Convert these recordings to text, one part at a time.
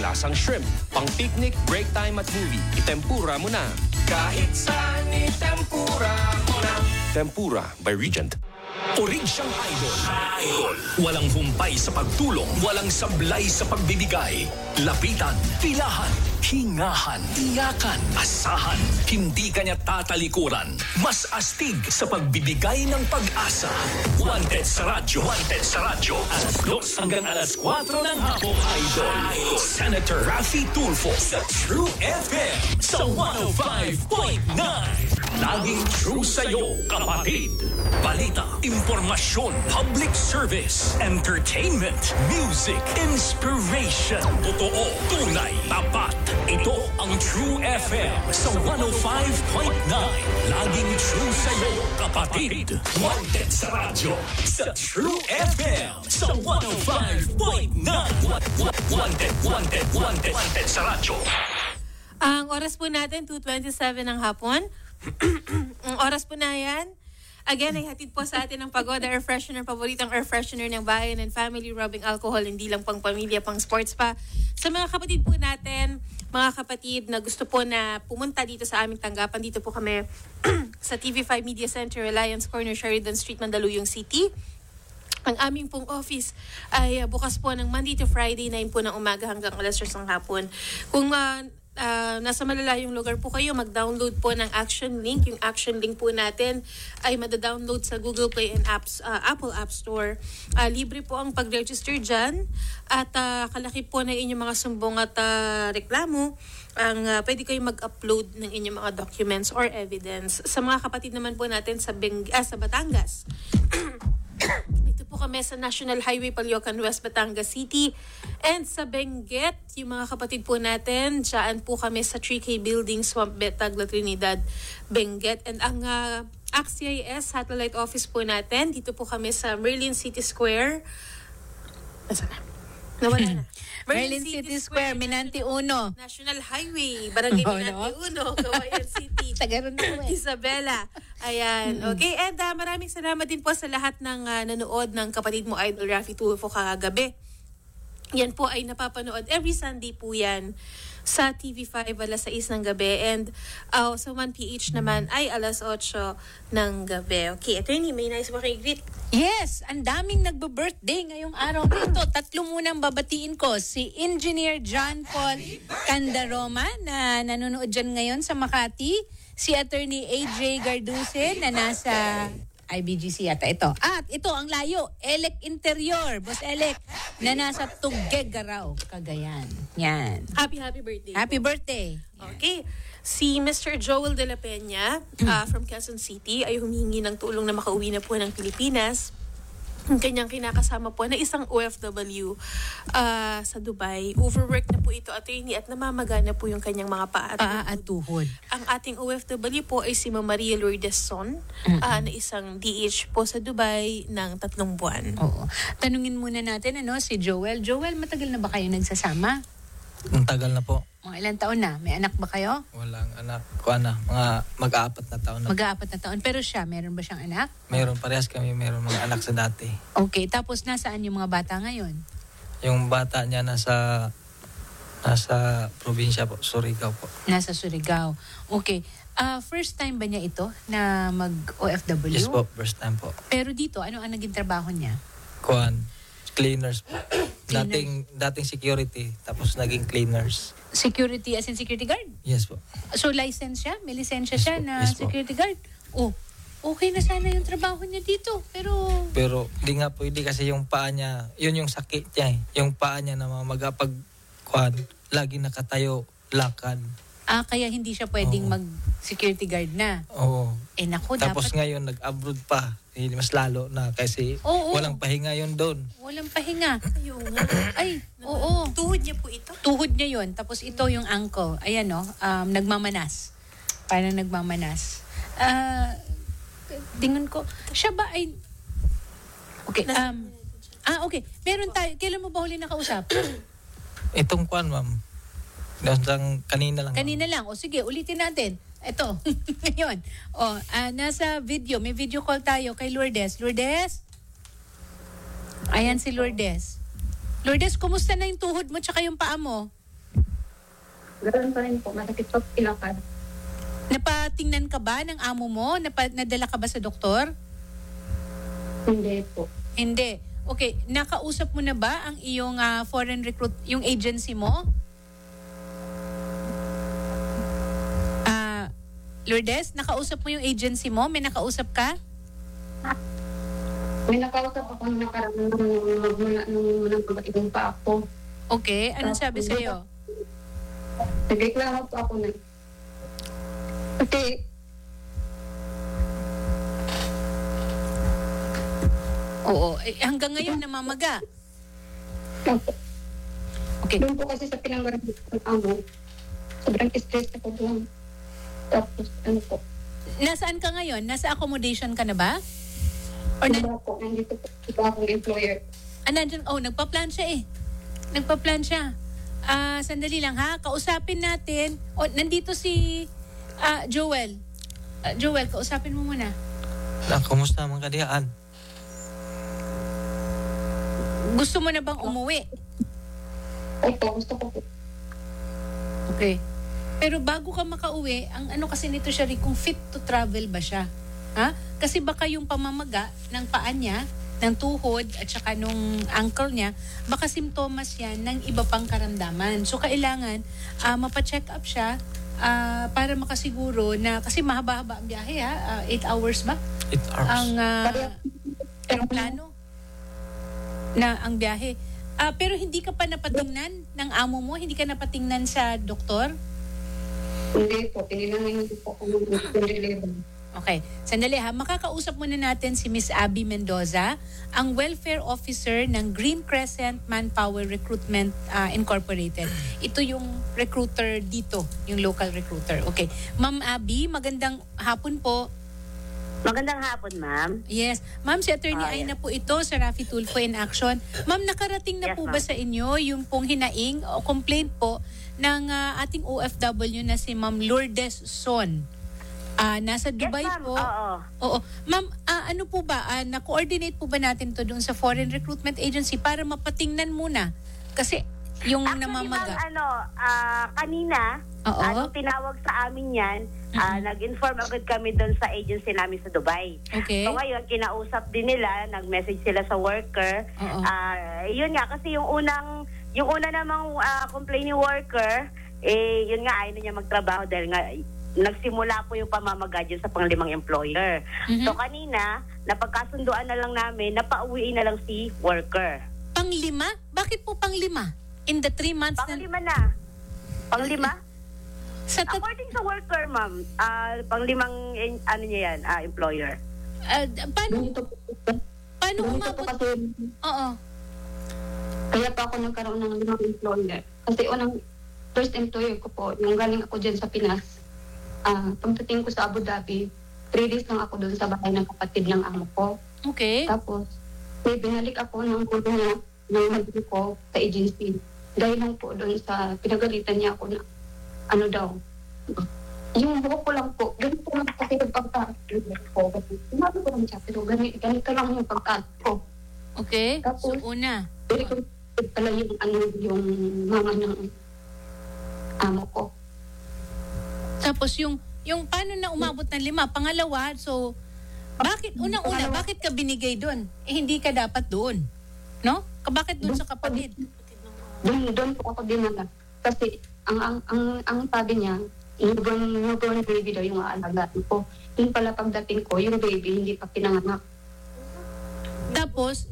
lasang shrimp, pang picnic, break time at movie. Itempura mo na. Kahit saan, itempura mo na. Tempura by Regent. Orig siyang idol. Walang humpay sa pagtulong, walang sablay sa pagbibigay. Lapitan, pilahan, hingahan, iyakan, asahan. Hindi kanya tatalikuran. Mas astig sa pagbibigay ng pag-asa. Wanted sa radyo. Wanted sa radyo. Alas 2 hanggang alas 4 ng hapong idol. Senator Raffy Tulfo sa True FM sa 105.9. Laging true sa'yo, kapatid. Balita, impormasyon, public service, entertainment, music, inspiration. Totoo, tunay, tapat. Ito ang True FM sa 105.9. Laging true sa'yo, kapatid. Wanted sa radyo sa True FM sa 105.9. Wanted sa radyo. Ang oras po natin, 2:27 ng hapon. Ang oras po na yan. Again, ay hatid po sa atin ng Pagoda Air Freshener, paboritong air freshener ng bayan and family, rubbing alcohol, hindi lang pang pamilya, pang sports pa. Sa mga kapatid po natin, mga kapatid na gusto po na pumunta dito sa aming tanggapan, dito po kami sa TV5 Media Center, Reliance Corner, Sheridan Street, Mandaluyong City. Ang aming pong office ay bukas po ng Monday to Friday, 9 po ng umaga hanggang alas 3 ng hapon. Kung nasa malalayong lugar po kayo, mag-download po ng Action Link. Yung Action Link po natin ay madadownload sa Google Play and Apple App Store. Libre po ang pag-register dyan. At kalaki po na inyong mga sumbong at reklamo, pwede kayo mag-upload ng inyong mga documents or evidence. Sa mga kapatid naman po natin sa Batangas, ito po kami sa National Highway Palyocan West, Batangas City. And sa Benguet, yung mga kapatid po natin, dyan po kami sa 3K Building, Swamp Betag, La Trinidad, Benguet. And ang AXIS Satellite Office po natin, dito po kami sa Merlin City Square. Nasaan na? Nawala na. Merlin City Square, Minante 1. National Highway, Barangay Minante 1, Kawayan City. Tagaroon po Isabela. Ayan. Okay, and maraming salamat din po sa lahat ng nanood ng kapatid mo Idol Raffy Tulfo kagabi. Yan po ay napapanood every Sunday po yan sa TV5 alas 6 ng gabi, and sa 1PH naman ay alas 8 ng gabi. Okay, attorney, may nais mo kayo greet? Yes, ang daming nagbe-birthday ngayong araw dito. 3 munang babatiin ko. Si Engineer John Paul Candaroma na nanonood dyan ngayon sa Makati. Si Attorney AJ Garduce na nasa IBGC yata ito. At ito ang layo, Elec Interior, Boss Elec, na nasa Tuguegarao, Cagayan. Yan. Happy birthday. Happy birthday. Okay. Si Mr. Joel De La Peña from Quezon City ay humingi ng tulong na makauwi na po ng Pilipinas. Ang kanyang kinakasama po na isang OFW sa Dubai. Overwork na po ito, attorney, at namamaga na po yung kanyang mga paa at tuhod. Ang ating OFW po ay si Ma'am Maria Lourdes Son, na isang DH po sa Dubai ng 3 buwan. Oo. Tanungin muna natin si Joel. Joel, matagal na ba kayo nagsasama? Ang tagal na po. Mga ilang taon na? May anak ba kayo? Walang anak. Mga mag-4 na taon na. Mag-4 na taon. Pero siya, meron ba siyang anak? Meron, parehas kami. Meron mga anak sa dati. Okay, tapos nasaan yung mga bata ngayon? Yung bata niya nasa probinsya po, Surigao po. Nasa Surigao. Okay. First time ba niya ito na mag-OFW? Yes po, first time po. Pero dito, ano ang naging trabaho niya? Cleaners po. Dating security, tapos naging cleaners. Security as in security guard? Yes po. So license siya? May lisensya Yes siya po. na Yes po. security guard? Oh, okay na sana yung trabaho niya dito. Pero di nga pwede kasi yung paa niya, yun yung sakit niya eh. Yung paa niya na lagi nakatayo, lakad. Kaya hindi siya pwedeng mag-security guard na. Oo. Naku, Tapos dapat... ngayon, nag-abroad pa. Mas lalo na kasi walang pahinga yun doon. Walang pahinga. Ayun nga. Ay, oo. Tuhod niya po ito? Tuhod niya yun. Tapos ito yung ankle. Ayan nagmamanas. Parang nagmamanas. Tingnan ko. Siya ba ay... Okay. Okay. Meron tayo. Kailan mo ba huli nakausap? Itong ma'am. Kanina lang. Kanina lang. O sige, ulitin natin. Ito. Ngayon. Nasa video. May video call tayo kay Lourdes. Lourdes? Ayan si Lourdes. Lourdes, kumusta na yung tuhod mo tsaka yung paa mo? Ganoon pa rin po, masakit po ilakad. Napatingnan ka ba ng amo mo? Nadala ka ba sa doktor? Hindi po. Hindi. Okay, nakausap mo na ba ang iyong foreign recruit, yung agency mo? Lourdes, nakausap mo yung agency mo? May nakausap ka? May nakausap ako nung nakaraan nung nagpapatibong pa ako. Okay, anong sabi sa'yo? Nagreklamo po ako na. Kasi, Oo, hanggang ngayon namamaga. Okay. doon po kasi sa pinanggaran ng amo, sobrang stress ako doon. Tapos, ano po, Nasaan ka ngayon? Nasa accommodation ka na ba? Or diba po, nandito po, iba akong employer. nandyan, nagpa-plan siya eh. Nagpa-plan siya. Sandali lang ha, kausapin natin. Nandito si Joel. Joel, kausapin mo muna. Kumusta mga kadiyaan? Gusto mo na bang umuwi? Opo, gusto ko po. Okay. Pero bago ka makauwi, ang ano kasi nito siya kung fit to travel ba siya? Ha? Kasi baka yung pamamaga ng paa niya, ng tuhod at saka nung ankle niya, baka simptomas yan ng iba pang karamdaman. So kailangan mapacheck up siya para makasiguro na, kasi mahaba-haba ang biyahe 8 hours ba? 8 hours. Ang plano na ang biyahe. Pero hindi ka pa napatingnan ng amo mo? Hindi ka napatingnan sa doktor? Hindi po, tinilangin po ako ng deliver. Okay. Sandali ha. Makakausap muna natin si Miss Abby Mendoza, ang welfare officer ng Green Crescent Manpower Recruitment Incorporated. Ito yung recruiter dito, yung local recruiter. Okay. Ma'am Abby, magandang hapon po. Magandang hapon, ma'am. Yes. Ma'am, si Attorney Aina po ito sa Rafi Tulfo in Action. Ma'am, nakarating na Yes, po ma'am. ba sa inyo yung pong hinaing o complaint po ng ating OFW na si Ma'am Lourdes Son? Nasa Dubai yes, ma'am. po. Oo. Ma'am, ano po ba? Na-coordinate po ba natin to doon sa Foreign Recruitment Agency para mapatingnan muna? Kasi yung Actually, namamaga. ma'am, kanina, Oo. tinawag sa amin yan, nag-inform agad kami doon sa agency namin sa Dubai. Okay. So ngayon, kinausap din nila, nag-message sila sa worker. Oo. Yun nga, kasi yung una namang complaining worker, yun nga, ayaw na niya magtrabaho dahil nga, nagsimula po yung pamamaga dyan sa pang-5 employer. Mhm. So kanina, napagkasunduan na lang namin, napauwiin na lang si worker. Pang-5? Bakit po pang-5? In the 3 months Pang-5 na. Pang-5? sa According sa worker, ma'am, pang-5 ano niya yan, employer. paano Ganito po paano ganito po umabot? kasi, Oo. kaya pa ako nagkaroon ng 5 employer. Kasi first employer ko po, yung galing ako dyan sa Pinas, pagdating ko sa Abu Dhabi, 3 days lang ako doon sa bahay ng kapatid ng amo ko. Okay. Tapos, may binalik ako ng gulo niya ng manager ko sa agency. Dahil lang po doon sa pinagalitan niya ako na ano daw. Yung buhok ko lang po, ganito lang kasi yung pagkakas ko. Sinabi ko lang siya, pero ganito lang yung pagkakas ko. Okay. So Tapos, una. very good pala yung mama ng amo ko. Tapos yung paano na umabot ng 5? Pangalawa, so bakit unang-una bakit ka binigay doon? Hindi ka dapat doon. No? Bakit doon sa kapatid? Doon po ako dinala. Kasi ang sabi niya, newborn baby daw yung aalagaan ko. Yung pala pagdating ko, yung baby hindi pa pinanganak. Tapos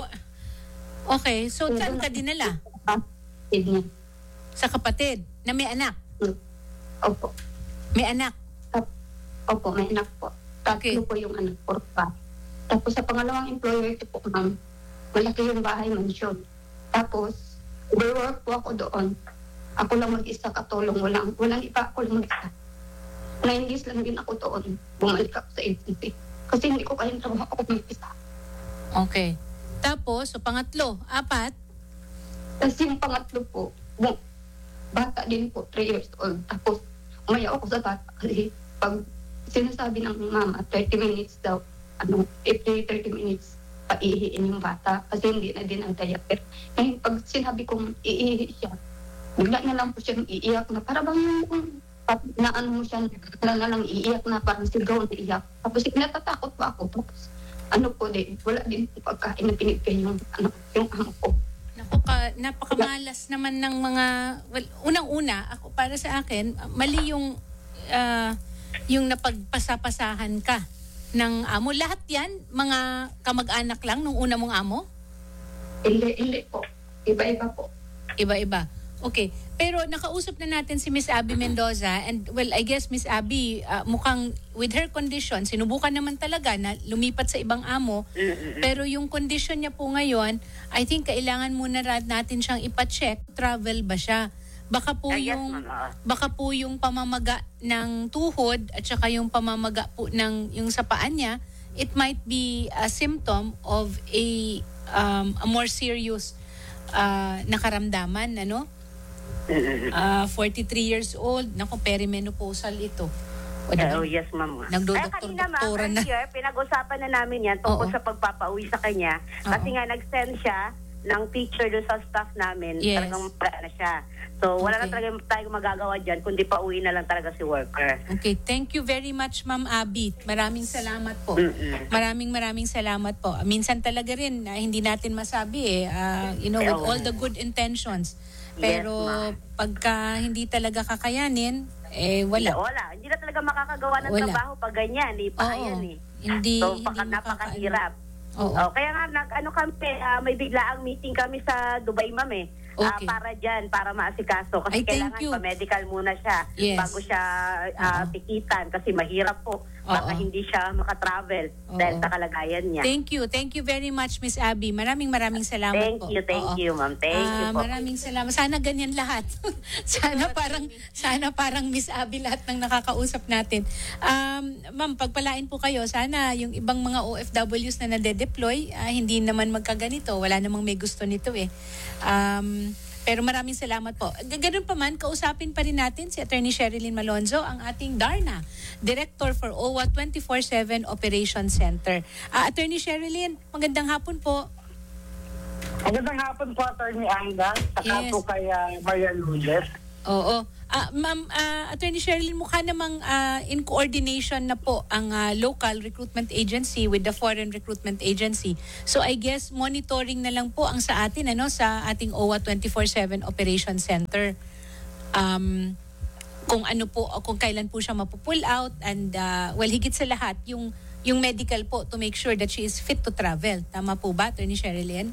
okay, so saan ka dinala? Kapatid niya. Sa kapatid na may anak. Opo. May anak. Opo, may anak po. Tatlo Okay. po yung anak ko pa. Tapos sa pangalawang employer ko po, ma'am, malaki yung bahay, mansion. Tapos, overwork po ako doon. Ako lang mag-isa katulong. Walang iba, ako lang mag-isa. 9 days lang din ako doon. Bumalik ako sa agency. Kasi hindi ko kayang trabaho ako mag-isa. Okay. Tapos, so pangatlo, 4. Tapos yung pangatlo po, bata din po, 3 years old. Tapos, umayaw ako sa bata kasi pag sinasabi ng mama, 30 minutes daw, every 30 minutes, paihiin yung bata kasi hindi na din ang diaper. Ngayon, pag sinabi kong iihi siya, bigla na lang po siyang iiyak na para bang yung naano mo siya na lang iiyak na parang sigaw na iyak. Tapos natatakot pa ako. Tapos wala din po pagkain na pinigay yung amo ko. Napakamalas naman ng mga, unang-una, ako para sa akin, mali yung napagpasapasahan ka ng amo. Lahat yan, mga kamag-anak lang nung una mong amo? Hindi po. Iba-iba po. Iba-iba. Okay. Pero nakausap na natin si Miss Abby Mendoza and well, I guess Miss Abby, mukhang with her condition, sinubukan naman talaga na lumipat sa ibang amo. Pero yung condition niya po ngayon, I think kailangan muna natin siyang ipa-check. Travel ba siya? Baka po yung pamamaga ng tuhod at saka yung pamamaga po ng yung sa paan niya, it might be a symptom of a more serious nakaramdaman, ano? 43 years old, naku, perimenopausal ito. Yes, ma'am. Nagdodoktor-doktora na. Pinag-usapan na namin yan tungkol sa pagpapauwi sa kanya. Kasi nga nag-send siya ng picture doon sa staff namin. Yes. Talagang na siya. So, wala na talaga tayong magagawa dyan, kundi pauwi na lang talaga si worker. Okay, thank you very much, Ma'am Abby. Maraming salamat po. Maraming salamat po. Minsan talaga rin, hindi natin masabi with all the good intentions. Pero pagka hindi talaga kakayanin, wala. Hindi na talaga makakagawa ng trabaho pag ganyan. So, napakahirap. Kaya nga, may biglaang meeting kami sa Dubai, ma'am para dyan, para maasikaso. Kasi kailangan pa-medical muna siya bago siya tikitan. Kasi mahirap po. Baka hindi siya makatravel dahil sa kalagayan niya. Thank you very much, Miss Abby. Maraming salamat po. Thank you, ma'am. Thank you po. Maraming salamat. Sana ganyan lahat. sana parang Miss Abby lahat ng nakakausap natin. Ma'am, pagpalain po kayo. Sana yung ibang mga OFWs na nade-deploy, hindi naman magkaganito. Wala namang may gusto nito Pero maraming salamat po. Ganun pa man, kausapin pa rin natin si Attorney Sherilyn Malonzo, ang ating DARNA, Director for OWA 24/7 Operations Center. Attorney Sherilyn, magandang hapon po. Magandang hapon po, Attorney Anga. Saka po kay Maria Lourdes. Oo. Ma'am, Attorney Sherilyn, mukha namang in coordination na po ang local recruitment agency with the foreign recruitment agency. So I guess monitoring na lang po ang sa atin sa ating OWA 24/7 Operations Center. Kung kung kailan po siya mapupull out and higit sa lahat yung medical po to make sure that she is fit to travel. Tama po ba, Attorney Sherilyn?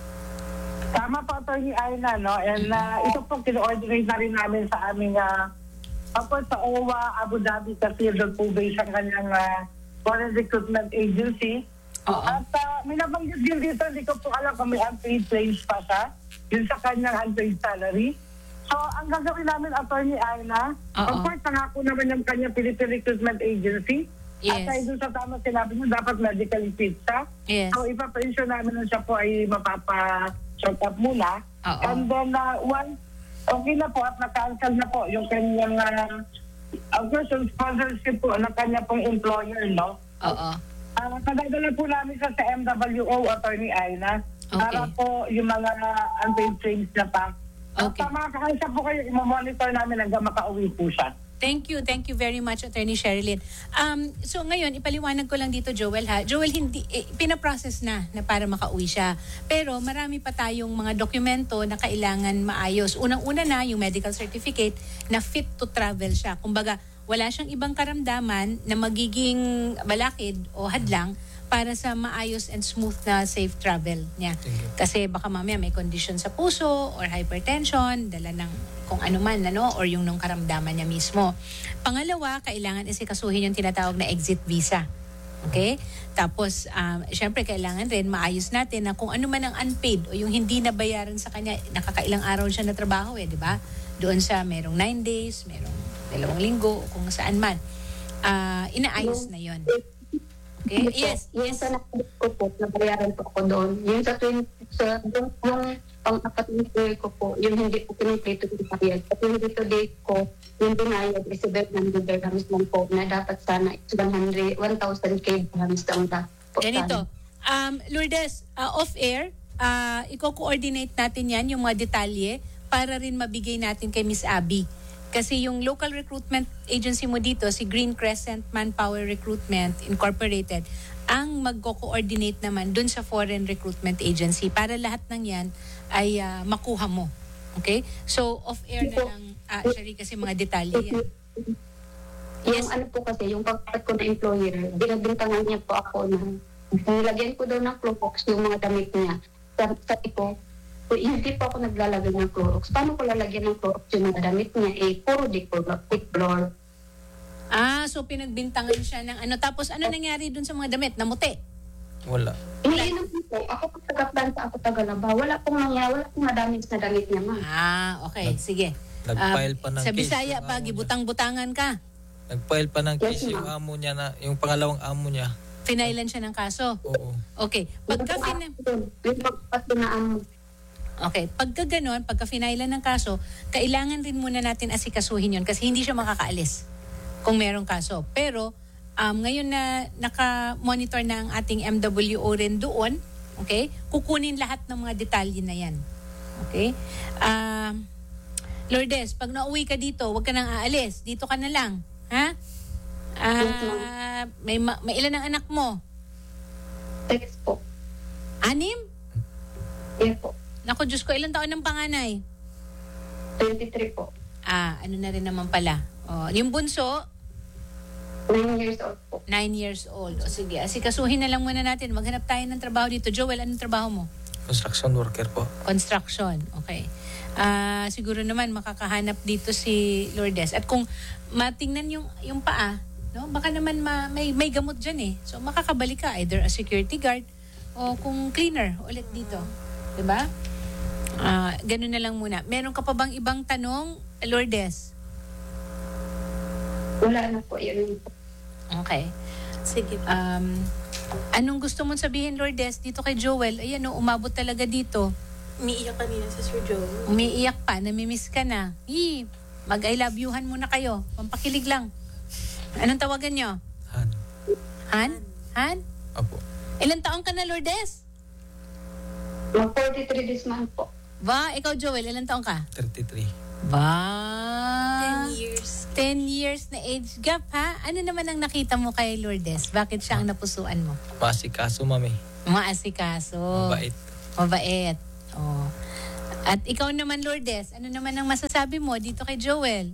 Tama po, Attorney Aina, no? And ito po, kino-ordinate na rin namin sa aming sa OWA Abu Dhabi kasi doon po based ang kanyang foreign recruitment agency. At may nabanggit din dito, hindi ko po alam kung may unpaid claims pa siya, yun sa kanyang unpaid salary. So, ang gagawin namin, Attorney Aina, of course, nangako naman yung kanyang Philippine Recruitment Agency. Yes. At doon sa tama sinabi mo, dapat medically fit siya. Yes. So, ipa-pension namin na siya po ay mapapa-short up muna. And then, once okay na po at na-cancel na po yung kanyang yung sponsorship po ng kanya pong employer, no? Kadadala po namin sa MWO, Attorney Aina, para po yung mga unpaid claims na pa. Okay. At makakaisa po kayo, i-monitor namin hanggang makauwi po siya. Thank you very much, Attorney Sherilyn. So ngayon, ipaliwanag ko lang dito, Joel ha. Joel, hindi pinaprocess na para makauwi siya. Pero marami pa tayong mga dokumento na kailangan maayos. Unang-una na yung medical certificate na fit to travel siya. Kumbaga, wala siyang ibang karamdaman na magiging balakid o hadlang para sa maayos and smooth na safe travel niya. Kasi baka mamaya may condition sa puso or hypertension, dala ng kung ano man, or yung nung karamdaman niya mismo. Pangalawa, kailangan isikasuhin yung tinatawag na exit visa. Okay? Tapos, syempre, kailangan rin maayos natin na kung ano man ang unpaid o yung hindi nabayaran sa kanya, nakakailang araw siya na trabaho di ba? Doon sa merong 9 days, merong 2 linggo, kung saan man. Inaayos na yon. Okay? Yes. Yung sa nakabit ko po, nabayaran po ako doon. Yung sa yung pang-apat na day ko po, yung hindi po pinipleto yung bayad. At yung dito date ko, yung binayad is 700 dirhams lang po na dapat sana 1,000 dirhams lang po. Ganito. Lourdes, off-air, i-coordinate natin yan, yung mga detalye para rin mabigay natin kay Miss Abby. Kasi yung local recruitment agency mo dito, si Green Crescent Manpower Recruitment Incorporated, ang magko-coordinate naman dun sa foreign recruitment agency para lahat ng yan ay makuha mo. Okay? So, off-air na lang, Shari, kasi mga detalye yan. Yung ano po kasi, yung pagkat ko na employer, binagbintangan niya po ako na nilagyan ko daw ng Clorox yung mga damit niya. Sabi ko, hindi po ako naglalagay ng Clorox. Paano ko lalagyan ng Clorox yung mga damit niya? Puro Dicolor. So pinagbintangan siya ng ano. Tapos ano nangyari dun sa mga damit? Namuti? Wala. Iniinom po. Ako pag taga-planta, ako taga-laba. Wala pong nadamage na damit niya, ma'am. Okay. Sige. Nag-file pa ng sa case Bisaya yung pa, amo gibutang-butangan ka. Nag-file pa ng case yung amo niya na, yung pangalawang amo niya. Finailan siya ng kaso? Oo. Okay. Pagka ganon, pagka finailan ng kaso, kailangan rin muna natin asikasuhin yun kasi hindi siya makakaalis kung merong kaso. Pero, ngayon na naka-monitor na ang ating MWO rin doon, okay, kukunin lahat ng mga detalye na yan. Okay? Lourdes, pag nauwi ka dito, huwag ka nang aalis. Dito ka na lang. Ha? May ilan ang anak mo? 6 po. 6? Yes po. Naku, Diyos ko, ilang taon ng panganay? 23 po. Ano na rin naman pala. Yung bunso? 9 years old po. 9 years old. Sige, asikasuhin na lang muna natin. Maghanap tayo ng trabaho dito. Joel, anong trabaho mo? Construction worker po. Construction. Okay. Siguro naman makakahanap dito si Lourdes. At kung matingnan yung paa, no, baka naman may gamot dyan eh. So makakabalik ka either a security guard o kung cleaner ulit dito. Diba? Ganun na lang muna. Meron ka pa bang ibang tanong, Lourdes? Wala na po. Yun po. Okay. Sige. Anong gusto mong sabihin, Lourdes, dito kay Joel? Ayan, umabot talaga dito. Umiiyak kanina si Sir Joel. Umiiyak pa, namimiss ka na. Mag-I love you-han muna kayo. Pampakilig lang. Anong tawagan nyo? Han. Han? Han? Apo. Ilang taon ka na, Lourdes? 43 this month po. Ikaw, Joel, ilang taon ka? 33. 10 years. 10 years na age gap, ha? Ano naman ang nakita mo kay Lourdes? Bakit siya ang napusuan mo? Masikaso, mami. Maasikaso. Mabait. At ikaw naman, Lourdes, ano naman ang masasabi mo dito kay Joel?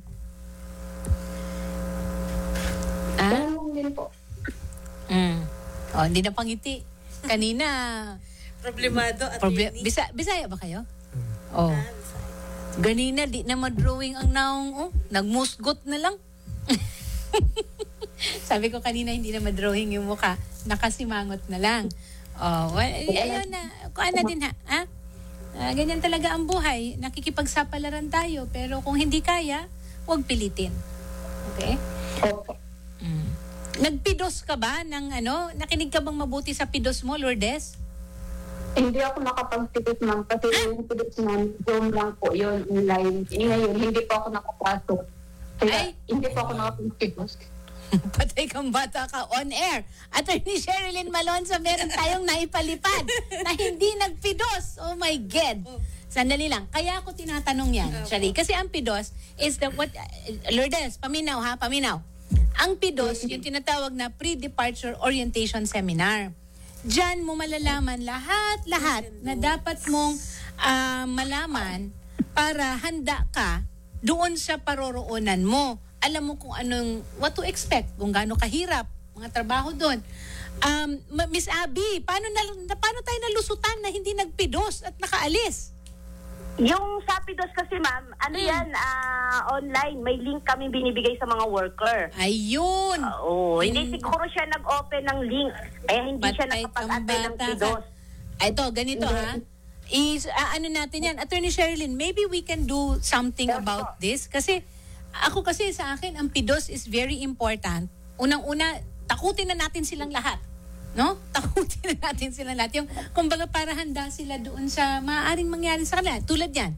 Ganun din po. Hindi na pangiti. Kanina. Problemado at Bisaya ba kayo? Ganina, di na ma-drawing ang naong, nagmusgot na lang. Sabi ko kanina, hindi na ma-drawing yung mukha. Nakasimangot na lang. Ayun na. Kuha na din, ha? Ganyan talaga ang buhay. Nakikipagsapalaran tayo. Pero kung hindi kaya, huwag pilitin. Okay? Nagpidos ka ba ng nakinig ka bang mabuti sa pidos mo, Lourdes? Hindi ako nakapag-pidos, ma'am. Kasi yung pidos, ma'am, Zoom lang po yun, online. Ngayon, hindi po ako nakapasok. Kaya, hindi po ako nakapag-pidos. Patay kang bata ka on air. Attorney Sherilyn Malonza, meron tayong naipalipad na hindi nagpidos. Oh my God. Sandali lang. Kaya ako tinatanong yan, Shari. Kasi ang pidos is Lourdes, paminaw ha, paminaw. Ang pidos, yung tinatawag na pre-departure orientation seminar. Diyan mo malalaman lahat na dapat mong malaman para handa ka doon sa paroroonan mo. Alam mo kung what to expect, kung gaano kahirap, mga trabaho doon. Miss Abby, paano tayo nalusutan na hindi nagpidos at nakaalis? Yung sa pidos kasi, ma'am, yan, online. May link kami binibigay sa mga worker. Ayun! Hindi siguro siya nag-open ng link. Kaya hindi siya nakapag-attend ng pidos. Ito, ganito ha. Natin yan. Attorney Sherilyn, maybe we can do something about this. Kasi, sa akin, ang pidos is very important. Unang-una, takutin na natin silang lahat. No? Takutin na natin sila lahat. Yung, kumbaga, para handa sila doon sa maaaring mangyari sa kanila. Tulad yan,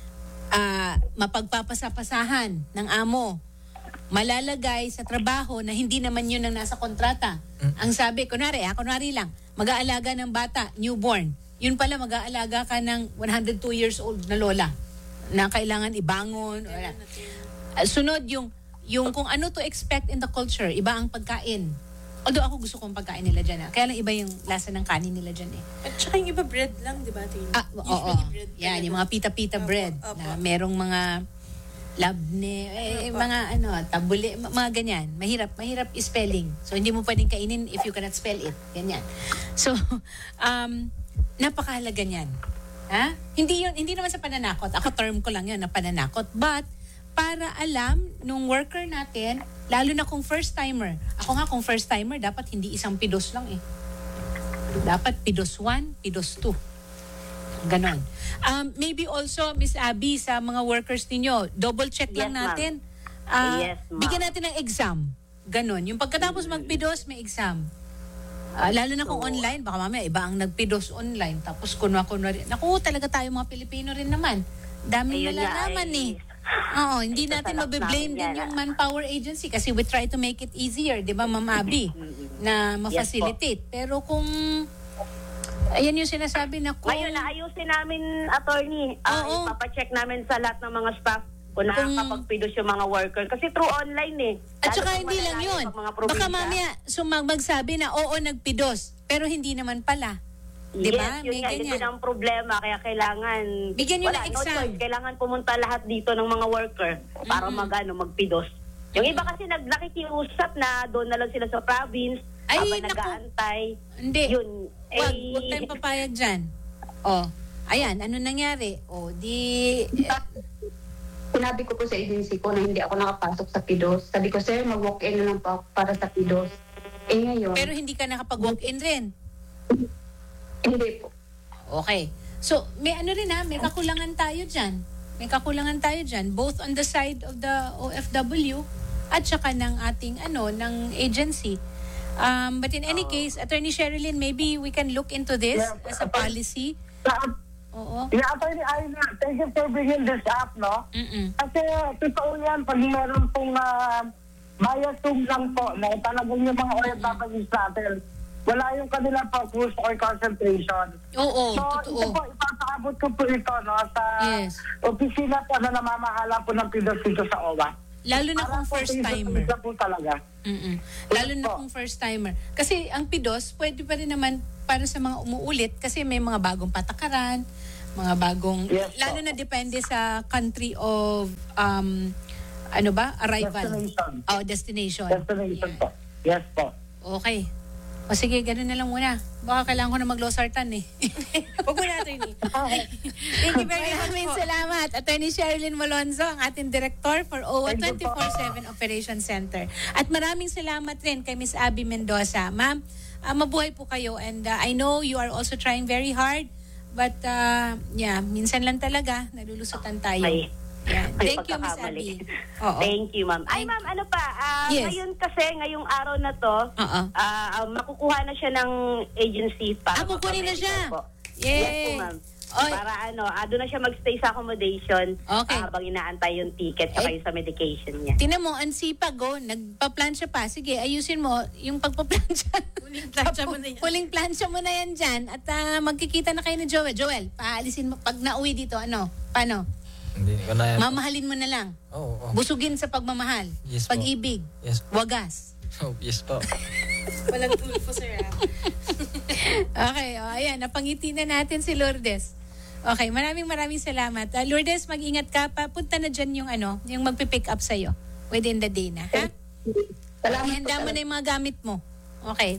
mapagpapasapasahan ng amo, malalagay sa trabaho na hindi naman yun ang nasa kontrata. Ang sabi, kunwari lang, mag-aalaga ng bata, newborn. Yun pala, mag-aalaga ka ng 102 years old na lola. na kailangan ibangon. Sunod yung kung ano to expect in the culture, iba ang pagkain. Although ako gusto kong pagkain nila dyan. Kaya lang iba yung lasa ng kanin nila dyan eh. At saka yung iba bread lang, di ba? Oo. Yan, yung mga pita-pita bread. Na merong mga labne, mga tabule, mga ganyan. Mahirap spelling. So, hindi mo pwedeng kainin if you cannot spell it. Ganyan. So, napakahalaga niyan. Ha? Hindi naman sa pananakot. Ako term ko lang yun na pananakot. But, para alam nung worker natin, lalo na kung first timer. Ako nga kung first timer, dapat hindi isang pidos lang eh. Dapat pidos 1, pidos 2. Ganon. Maybe also, Miss Abby, sa mga workers ninyo, double check lang natin. Bigyan natin ng exam. Ganon. Yung pagkatapos magpidos, may exam. Lalo na kung online, baka mamaya iba ang nagpidos online. Tapos kunwa rin. Naku, talaga tayo mga Pilipino rin naman. Daming nalalaman eh. Oo, hindi natin mabiblame din yung manpower agency kasi we try to make it easier, di ba, Ma'am Abby, na ma-facilitate. Pero kung, ayan yung sinasabi na kung... Ngayon, naayusin namin, attorney. Ipapacheck namin sa lahat ng mga staff kung nakakapagpidos yung mga worker. Kasi through online eh. At saka hindi lang yun. Baka mamaya magsabi na oo, nagpidos, pero hindi naman pala. Diba? Yes, yun nga, yun ang problema. Kaya kailangan, bigyan nyo ng exam. No choice. Kailangan pumunta lahat dito ng mga worker para magpidos. Yung iba kasi nakikiusap na doon na lang sila sa province, habang nag-aantay. Hindi. Yun, Huwag tayong papayag dyan. Ayan, ano nangyari? Sinabi ko po sa agency ko na hindi ako nakapasok sa PIDOS. Sabi ko, sir, mag-walk-in na lang po para sa PIDOS. Ngayon... Pero hindi ka nakapag-walk-in rin? Hindi po. Okay. So, may may kakulangan tayo dyan. Both on the side of the OFW at saka ng ating, ng agency. But in any case, Attorney Sherilyn, maybe we can look into this as a policy. Oo. Yeah, Attorney Aina, thank you for bringing this up, no? Kasi totoo yan, pag meron pong biasum lang po, no? Talagang yung mga OFWs natin, wala yung kanila focus or concentration. Oo, so, totoo. ito po, ipapakabot ko po ito, no? Sa opisina po na namamahala po ng PIDOS dito sa OWA. Lalo na kung first timer. Po talaga. Lalo na kung first timer. Kasi ang PIDOS, pwede pa rin naman para sa mga umuulit kasi may mga bagong patakaran, mga bagong, lalo na depende sa country of, arrival. Destination. Destination po. Yes po. Okay. O sige, gano'n na lang muna. Baka kailangan ko na mag-losartan eh. Huwag mo natin eh. Thank you very much. Maraming salamat. Attorney Sherilyn Molonzo, ang ating Director for OWA 24/7 Operations Center. At maraming salamat rin kay Miss Abby Mendoza. Ma'am, mabuhay po kayo and I know you are also trying very hard but minsan lang talaga nalulusutan tayo. Thank you, Miss Abby. Thank you, ma'am. Ay, ma'am, ngayon kasi, ngayong araw na to, makukuha na siya ng agency para kukunin na siya? Yes po, ma'am. Para doon na siya magstay sa accommodation habang inaantay yung ticket saka yung sa medication niya. Tinan mo, ang sipag, nagpa-plansya pa. Sige, ayusin mo yung pagpa-plansya. Huling plansya mo na yan dyan. At magkikita na kayo ni Joel. Joel, paalisin mo. Pag nauwi dito, paano? Hindi ko na yan. Mamahalin mo na lang. Busugin sa pagmamahal. Yes, pag-ibig. Yes. Wagas. Yes po. Walang tulfo, sir. Okay, ayan. Napangiti na natin si Lourdes. Okay, maraming salamat. Lourdes, mag-ingat ka. Papunta na dyan yung magpipick up sa'yo. Within the day na, ha? Ihanda mo na yung mga gamit mo. Okay.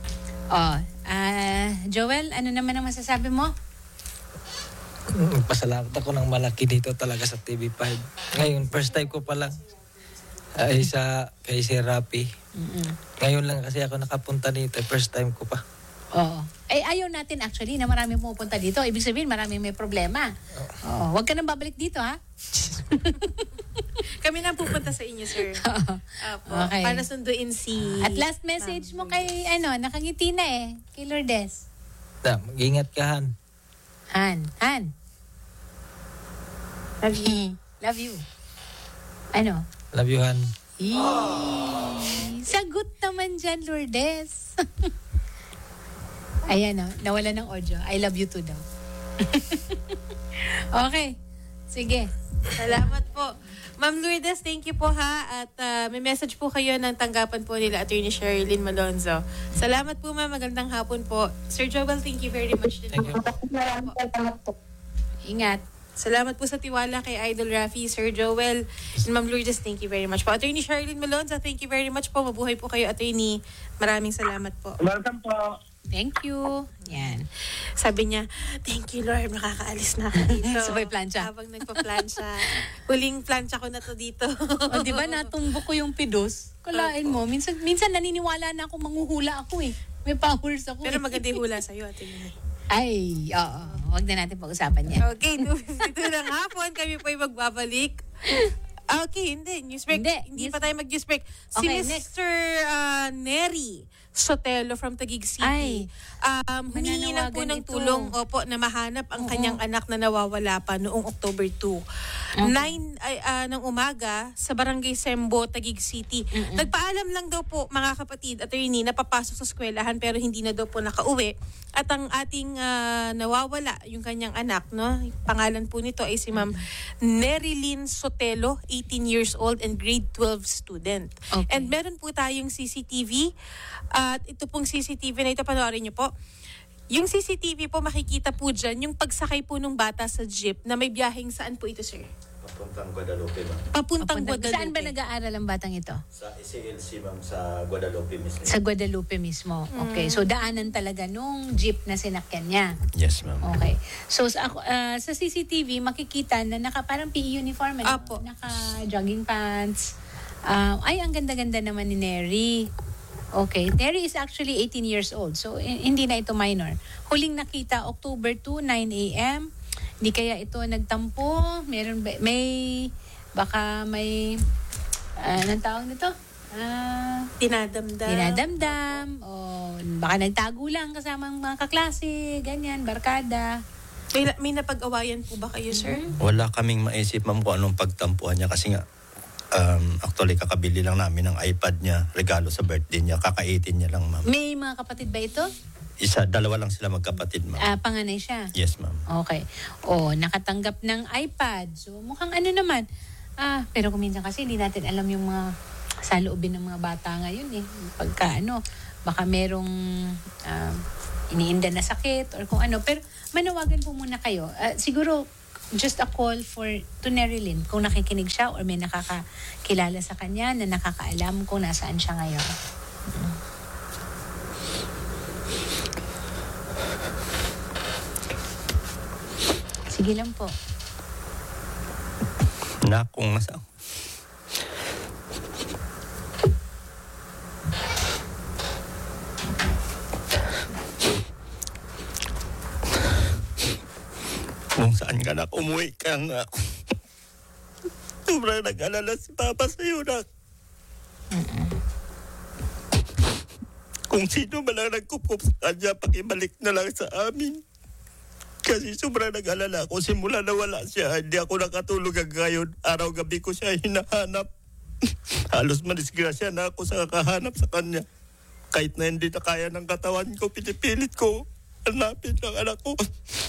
Joel, ano naman ang masasabi mo? Pasalamat ako ng malaki dito talaga sa TV5. Ngayon, first time ko pa lang ay kay Sir Rapi. Ngayon lang kasi ako nakapunta dito. First time ko pa. Oo. Ayaw natin actually na marami pumupunta dito. Ibig sabihin, maraming may problema. Huwag ka nang babalik dito, ha? Kami na pupunta sa inyo, sir. Okay. Para sunduin si... At last message mo kay, nakangiti na kay Lourdes. Mag-ingat ka, Han. Han. Love you. Love you. Love you, Han. Sagot naman dyan, Lourdes. Ayan, nawala ng audio. I love you too daw. Okay. Sige. Salamat po. Ma'am Lourdes, thank you po ha. At may message po kayo ng tanggapan po nila Attorney Sherilyn Malonzo. Salamat po ma'am. Magandang hapon po. Sir Joel, thank you very much din po. Maraming salamat po. Ingat. Salamat po sa tiwala kay Idol Rafi, Sir Joel. And Ma'am Lourdes, thank you very much po. Attorney Sherilyn Malonzo, thank you very much po. Mabuhay po kayo, Attorney. Maraming salamat po. Welcome po. Thank you. Yan. Sabi niya, thank you Lord, makakaalis na ako dito. Sabay plancha. Habang nagpa-plancha. Huling plancha ko na to dito. O, di ba natumbok ko yung pidos? Kalain mo. Minsan naniniwala na ako manghuhula ako eh. May powers ako. Pero maganda yung hula sa'yo, Ate Nini. Ay, oo. Huwag na natin pag-usapan yan. Okay, 2:52 ng hapon. Kami po ay magbabalik. Okay, hindi. News break. Hindi pa tayo mag-news break. Si Okay, Mr. Neri Sotelo from Taguig City. Humingi lang po ng mananawagan ito. tulong na mahanap ang kanyang anak na nawawala pa noong October 2. 9 ng umaga sa Barangay Sembo, Taguig City. Nagpaalam lang daw po mga kapatid, attorney, na papasok sa eskwelahan pero hindi na daw po nakauwi. At ang ating nawawala, yung kanyang anak, no? Pangalan po nito ay si Ma'am Nerilyn Sotelo, 18 years old and grade 12 student. Okay. And meron po tayong CCTV. At ito pong CCTV na ito, panoorin niyo po. Yung CCTV po, makikita po dyan yung pagsakay po ng bata sa jeep na may biyaheng saan po ito, sir? Papuntang Guadalupe, ma'am. Papuntang Guadalupe. Saan ba nag-aaral ang batang ito? Sa SCLC, ma'am, sa Guadalupe mismo. Sa Guadalupe mismo. Okay. So, daanan talaga nung jeep na sinakyan niya. Yes, ma'am. Okay. So, sa CCTV, makikita na parang PE uniform. Apo. Naka-jogging pants. Ay, ang ganda-ganda naman ni Neri. Okay. Neri is actually 18 years old. So, hindi na ito minor. Huling nakita, October 2, 9 a.m. Hindi kaya ito nagtampo. Baka may, anong tawag nito? Dinadamdam. O baka nagtago lang kasama ang mga kaklase, ganyan, barkada. May napag-awayan po ba kayo, sir? Wala kaming maisip, ma'am, kung anong pagtampuan niya kasi nga, actually, kakabili lang namin ng iPad niya, regalo sa birthday niya, kaka-18 niya lang, ma'am. May mga kapatid ba ito? Dalawa lang sila magkapatid, ma'am. Panganay siya? Yes, ma'am. Okay. Nakatanggap ng iPad. So, mukhang ano naman. Pero kuminsan kasi hindi natin alam yung mga saloobin ng mga bata ngayon eh. Pagka baka merong iniinda na sakit or kung ano. Pero manawagan po muna kayo. Siguro, just a call to Nerilyn kung nakikinig siya or may nakakakilala sa kanya na nakakaalam kung nasaan siya ngayon. Sige lang po. Kung nasa... Kung saan ka na, umuwi ka na. Sobrang nag-alala si Papa sa'yo na. Kung sino ba lang nagkukup sa kanya, pakibalik na lang sa amin. Kasi sobrang nag-alala ako. Simula na wala siya, hindi ako nakatulog ngayon. Araw-gabi ko siya hinahanap. Halos madisgrasya na ako sa kakahanap sa kanya. Kahit na hindi na kaya ng katawan ko, pinipilit ko. Hanapin ang anak ko.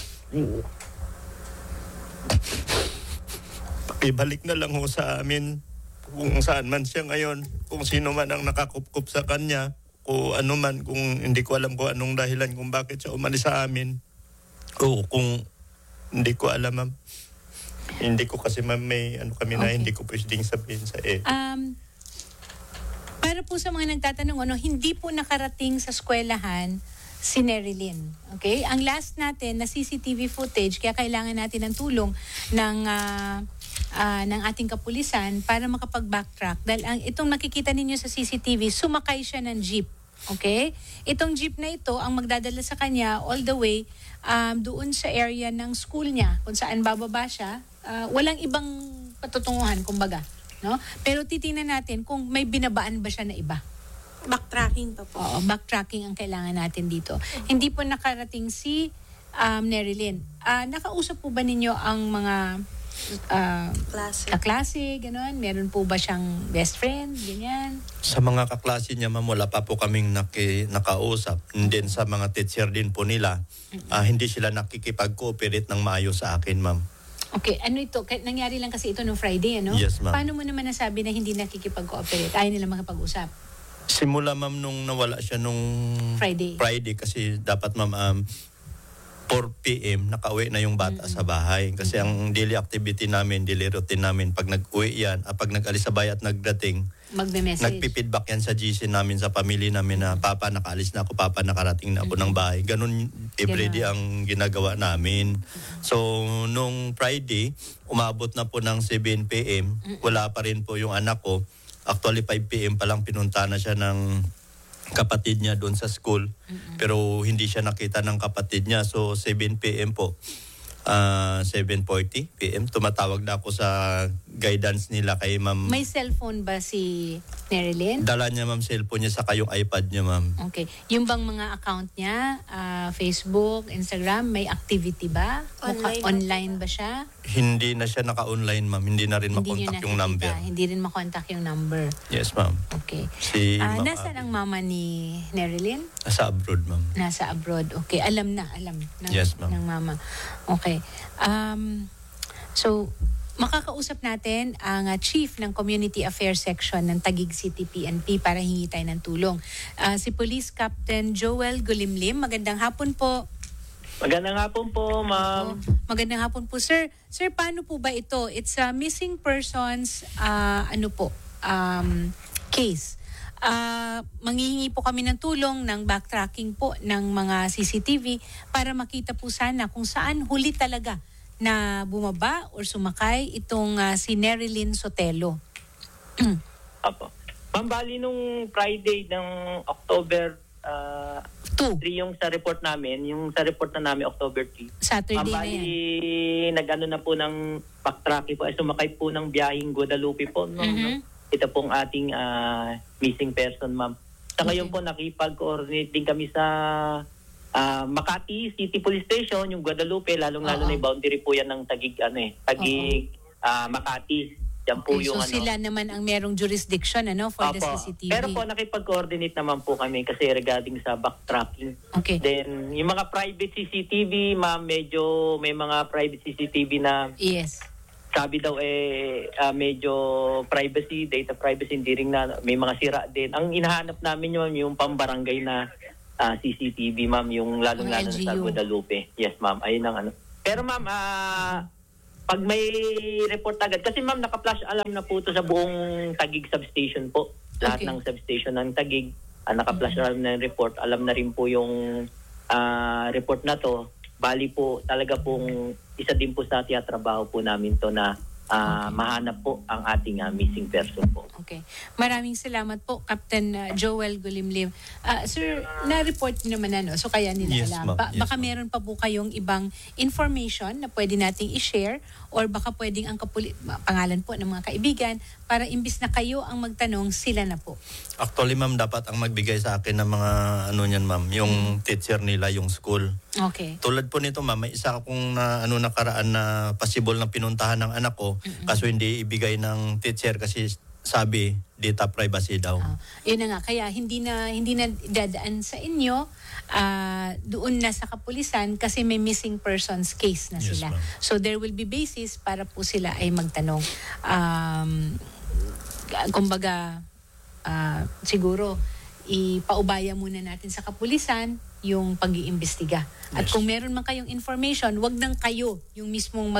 Pakibalik na lang ho sa amin. Kung saan man siya ngayon. Kung sino man ang nakakupkup sa kanya. Kung ano man, kung hindi ko alam kung anong dahilan kung bakit siya umalis sa amin. O kung hindi ko alam, ma'am. Hindi ko kasi, ma'am, may kami na hindi ko pwedeng sabihin sa Para po sa mga nagtatanong, hindi po nakarating sa eskwelahan si Nerilyn. Okay? Ang last natin na CCTV footage, kaya kailangan natin ng tulong ng ating kapulisan para makapag-backtrack. Dahil itong nakikita ninyo sa CCTV, sumakay siya ng jeep. Okay? Itong jeep na ito ang magdadala sa kanya all the way doon sa area ng school niya kung saan bababa siya. Walang ibang patutunguhan, kumbaga. No? Pero titingnan natin kung may binabaan ba siya na iba. Backtracking pa po. Oo, backtracking ang kailangan natin dito. Hindi po nakarating si Nerilyn. Nakausap po ba ninyo ang mga kaklase, gano'n? Meron po ba siyang best friend, ganyan? Sa mga kaklase niya, ma'am, wala pa po kaming nakausap. And then sa mga teacher din po nila, hindi sila nakikipag-cooperate ng maayos sa akin, ma'am. Okay, ano ito? Nangyari lang kasi ito nung Friday, ano? Yes, ma'am. Paano mo naman nasabi na hindi nakikipag-cooperate? Ayaw nila makipag-usap? Simula, ma'am, nung nawala siya nung Friday kasi dapat, ma'am, 4 p.m. nakauwi na yung bata sa bahay. Kasi ang daily activity namin, daily routine namin, pag nag-uwi yan, pag nag-alis sa bahay at nagdating, magme-message. nagpipidback yan sa GC namin, sa pamilya namin na, Papa, nakaalis na ako, Papa, nakarating na ako ng bahay. Ganun everyday ang ginagawa namin. So, nung Friday, umabot na po ng 7 p.m. Wala pa rin po yung anak ko. Actually, 5 p.m. pa lang pinunta na siya ng kapatid niya doon sa school. Pero hindi siya nakita ng kapatid niya. So, 7 p.m. po. 7:40 p.m. Tumatawag na ako sa guidance nila kay ma'am. May cellphone ba si Nerilyn? Dala niya, ma'am, cellphone niya saka yung iPad niya, ma'am. Okay. Yung bang mga account niya, Facebook, Instagram, may activity ba? Online ba siya? Hindi na siya naka-online, ma'am. Hindi na rin makontak yung number. Hindi rin makontak yung number. Yes, ma'am. Okay. Si ma'am, nasaan ang mama ni Nerilyn? Nasa abroad, ma'am. Nasa abroad. Okay. Alam ng, yes, ma'am. ng mama. Okay. So, makakausap natin ang Chief ng Community Affairs Section ng Taguig City PNP para hingi tayo ng tulong. Si Police Captain Joel Gulimlim. Magandang hapon po. Magandang hapon po, ma'am. Magandang hapon po, sir. Sir, paano po ba ito? It's a missing persons case. Manghihingi po kami ng tulong ng backtracking po ng mga CCTV para makita po sana kung saan huli talaga na bumaba or sumakay itong si Nerilyn Sotelo. Apo. Ma'am, bali nung Friday ng October 3 yung sa report namin, yung sa report na namin October 3. Saturday na yan. Nag-ano na po ng backtracking po, ay sumakay po ng biyaheng Guadalupe po. Ito pong ating missing person, ma'am. Sa ngayon po, nakipag-coordinate din kami sa Makati City Police Station, yung Guadalupe, lalong-lalo na yung boundary po yan ng Taguig, Makati. Yan po yung, so sila naman ang merong jurisdiction for the CCTV. Pero po, nakipag-coordinate naman po kami kasi regarding sa backtracking. Okay. Then, yung mga private CCTV, ma'am, medyo may mga private CCTV na yes. Sabi daw medyo privacy, data privacy, hindi rin na may mga sira din. Ang inahanap namin yung pambarangay na CCTV, ma'am, yung lalong-lalo sa Guadalupe. Yes, ma'am. Ayun ang ano. Pero ma'am, pag may report agad, kasi ma'am, naka-flash alarm na po ito sa buong Taguig substation po. Lahat ng substation ng Taguig, naka-flash alarm na yung report. Alam na rin po yung report na to. Bali po, talaga pong isa din po sa trabaho po namin to na mahanap po ang ating missing person po. Okay. Maraming salamat po, Captain Joel Gulimlim. Sir, na-report niyo naman so kaya nila alam. Baka meron pa po kayong ibang information na pwede nating i-share or baka pwedeng ang pangalan po ng mga kaibigan para imbis na kayo ang magtanong, sila na po. Actually, ma'am, dapat ang magbigay sa akin ng mga ma'am, yung teacher nila, yung school. Okay. Tulad po nito, ma'am, may isa akong nakaraan na possible na pinuntahan ng anak ko, kaso hindi ibigay ng teacher kasi sabi data privacy daw. Yun na nga, kaya hindi na dadaan sa inyo, doon na sa kapulisan kasi may missing persons case na sila. Yes, so there will be basis para po sila ay magtanong. Kumbaga, siguro ipaubaya muna natin sa kapulisan yung pag-iimbestiga. At kung meron man kayong information, wag nang kayo yung mismong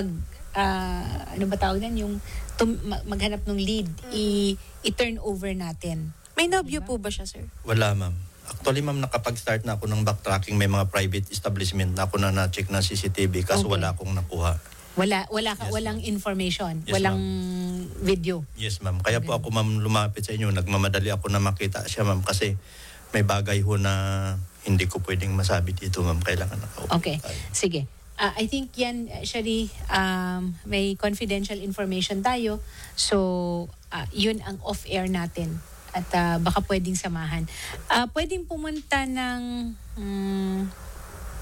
yung maghanap ng lead, i-turn over natin. May nabyo po ba siya, sir? Wala, ma'am. Actually, ma'am, nakapag-start na ako ng backtracking. May mga private establishment na ako na-check na CCTV kaso wala akong nakuha. Walang information, walang video. Yes, ma'am. Kaya po ako, ma'am, lumapit sa inyo. Nagmamadali ako na makita siya, ma'am, kasi may bagay ho na hindi ko pwedeng masabi dito, ma'am. Kailangan nakaupo. Okay. Sige. I think yan, Shari, may confidential information tayo. So, yun ang off-air natin. At baka pwedeng samahan. Pwedeng pumunta ng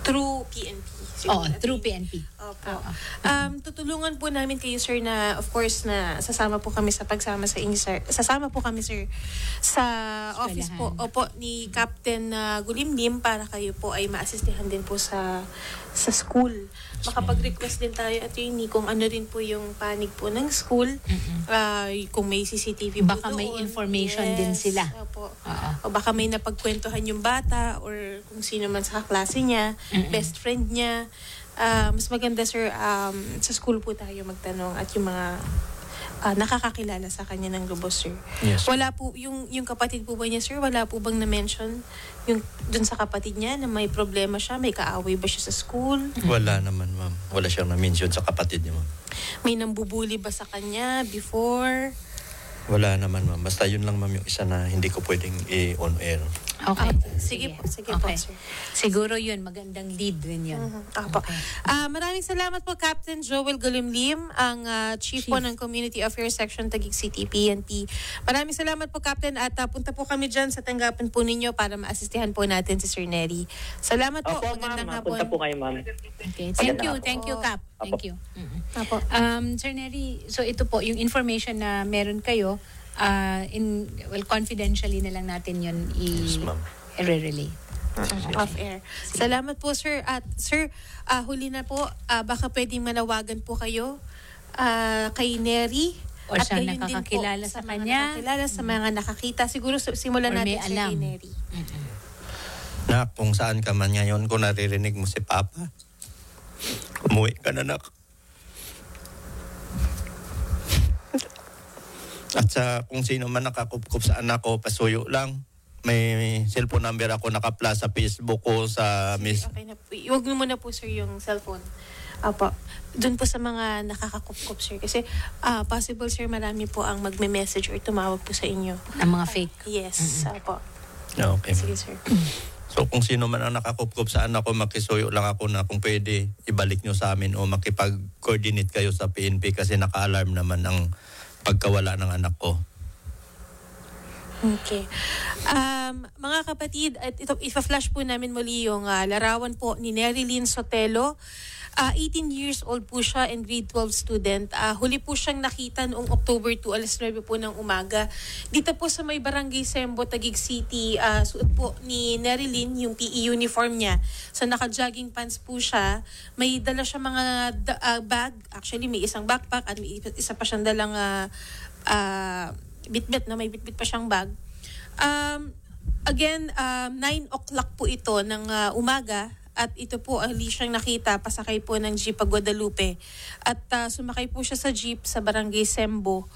Through PNP. Through PNP. Opo. Tutulungan po namin kayo, sir, na of course na sasama po kami sa pagsama sa inyo, sir. Sasama po kami, sir, sa office po ni Captain Gulimlim para kayo po ay maasistihan din po sa school. Makapag-request din tayo, attorney, kung ano rin po yung panig po ng school. Kung may CCTV po baka doon. May information din sila. Opo. O baka may napagkwentuhan yung bata or kung sino man sa klase niya, best friend niya. Mas maganda, sir, sa school po tayo magtanong at yung mga nakakakilala sa kanya ng lubos, sir. Yes. Wala po, yung kapatid po ba niya, sir, wala po bang na-mention yung dun sa kapatid niya na may problema siya, may kaaway ba siya sa school? Wala naman, ma'am. Wala siyang na-mention sa kapatid niya, ma'am. May nambubuli ba sa kanya before? Wala naman, ma'am. Basta yun lang, ma'am, yung isa na hindi ko pwedeng i-on air. Okay. Sige po, sir. Siguro yun, magandang lead rin yun. Okay. Maraming salamat po, Captain Joel Gulimlim, ang Chief po ng Community Affairs Section Taguig City, PNP. Maraming salamat po, Captain, at punta po kami dyan sa tanggapan po ninyo para maasistihan po natin si Sir Neri. Salamat po. Opo, Magandang ma'am. hapon. Punta po kayo, ma'am. Okay. Thank you, Cap. Thank you. Apo. Sir Neri, so ito po, yung information na meron kayo, confidentially na lang natin yun i-relay. Off air. Salamat po, sir. At sir, huli na po, baka pwedeng manawagan po kayo kay Neri. Or at sa gayon din po nakakilala sa mga kanya. Nakakilala sa mga nakakita. Siguro simulan Or natin may sir alam. kay Neri. Na kung saan ka man ngayon, kung naririnig mo si Papa, umuwi ka na, nak. At sa kung sino man nakakupkup sa anak ko, pasuyo lang. May cellphone number ako naka-plus sa Facebook ko, sa Miss. Okay na po. Huwag mo muna po, sir, yung cellphone. Apo. Doon po sa mga nakakakup-kup, sir. Kasi possible, sir, marami po ang magme-message or tumawag po sa inyo. Ang mga fake. Yes. Apo. Okay. Sige, sir. So kung sino man ang nakakupkup sa anak ko, makisuyo lang ako na kung pwede, ibalik nyo sa amin o makipag-coordinate kayo sa PNP kasi naka-alarm naman ang pagkawala ng anak ko. Okay. Mga kapatid, at ito, ifa-flash po namin muli yung larawan po ni Nerilyn Sotelo. 18 years old po siya and grade 12 student. Huli po siyang nakita noong October 2, alas 9 po ng umaga. Dito po sa may Barangay Sembo, Taguig City, suot po ni Nerilyn yung PE uniform niya. So naka-jogging pants po siya. May dala siya mga bag. Actually, may isang backpack at may isa pa siyang dalang bitbit na may bitbit pa siyang bag. Again, 9 o'clock po ito ng umaga. At ito po, ali siyang nakita, pasakay po ng jeep Guadalupe. At sumakay po siya sa jeep sa Barangay Sembo.